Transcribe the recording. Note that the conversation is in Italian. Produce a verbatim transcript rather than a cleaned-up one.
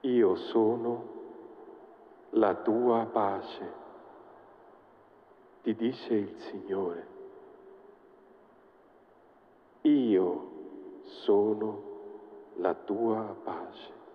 Io sono la tua pace, ti dice il Signore. Io sono la tua pace.